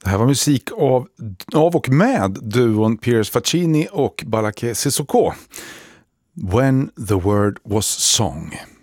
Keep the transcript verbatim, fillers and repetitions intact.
Det här var musik av, av och med duon Piers Faccini och Balaké Sissoko. When the Word Was Song.